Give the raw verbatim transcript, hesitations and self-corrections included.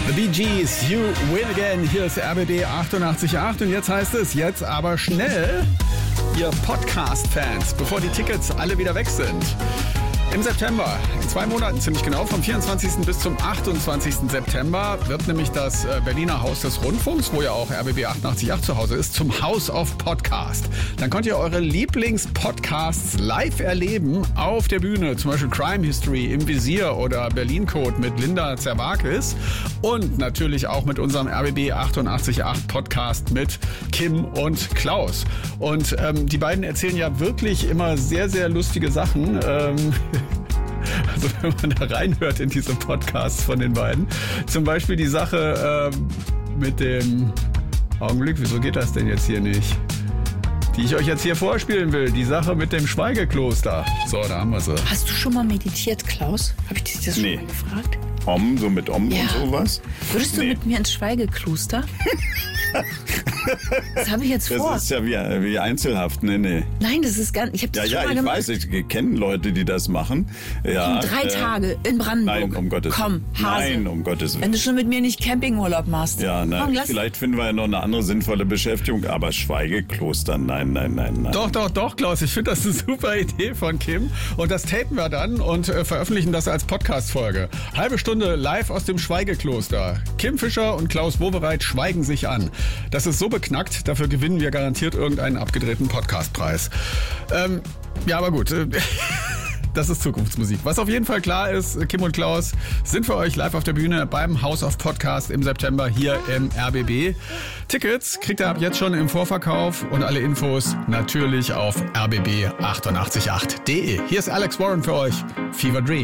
The Bee Gees, You Win Again. Hier ist R B B achtundachtzig Komma acht und jetzt heißt es, jetzt aber schnell, ihr Podcast-Fans, bevor die Tickets alle wieder weg sind. Im September, in zwei Monaten ziemlich genau, vom vierundzwanzigsten bis zum achtundzwanzigsten September wird nämlich das Berliner Haus des Rundfunks, wo ja auch R B B achtundachtzig Komma acht zu Hause ist, zum House of Podcast. Dann könnt ihr eure Lieblingspodcasts live erleben auf der Bühne, zum Beispiel Crime History im Visier oder Berlin Code mit Linda Zerwakis und natürlich auch mit unserem R B B achtundachtzig Komma acht Podcast mit Kim und Klaus. Und ähm, die beiden erzählen ja wirklich immer sehr, sehr lustige Sachen. Ähm, Also wenn man da reinhört in diese Podcasts von den beiden. Zum Beispiel die Sache äh, mit dem Augenblick, wieso geht das denn jetzt hier nicht? Die ich euch jetzt hier vorspielen will. Die Sache mit dem Schweigekloster. So, da haben wir sie. Hast du schon mal meditiert, Klaus? Habe ich dich das schon Nee. mal gefragt? Om, so mit Om Ja. und sowas? Würdest du Nee. mit mir ins Schweigekloster? Das habe ich jetzt vor. Das ist ja wie, wie Einzelhaft, nee, nee. Nein, das ist gar nicht. Ich habe Ja, das ja, schon mal ich gemacht. weiß, ich kenne Leute, die das machen. Ja, Drei äh, Tage in Brandenburg. Nein, um Gottes Komm, Willen. Hase. Nein, um Gottes Wenn Willen. du schon mit mir nicht Campingurlaub machst. Ja, na, Komm, lass. vielleicht finden wir ja noch eine andere sinnvolle Beschäftigung, aber Schweigekloster, nein, nein, nein, nein. Doch, doch, doch, Klaus. Ich finde das eine super Idee von Kim. Und das tapen wir dann und äh, veröffentlichen das als Podcast-Folge. Halbe Stunde live aus dem Schweigekloster. Kim Fischer und Klaus Wowereit schweigen sich an. Das ist so beknackt, dafür gewinnen wir garantiert irgendeinen abgedrehten Podcastpreis. Ähm, ja, aber gut. Das ist Zukunftsmusik. Was auf jeden Fall klar ist, Kim und Klaus sind für euch live auf der Bühne beim House of Podcast im September hier im R B B. Tickets kriegt ihr ab jetzt schon im Vorverkauf und alle Infos natürlich auf r b b achtundachtzig Komma acht punkt d e. Hier ist Alex Warren für euch. Fever Dream.